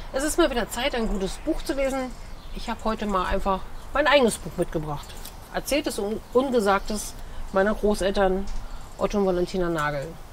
Es ist mal wieder Zeit, ein gutes Buch zu lesen. Ich habe heute mal einfach mein eigenes Buch mitgebracht. Erzähltes und Ungesagtes meiner Großeltern Otto und Valentina Nagel.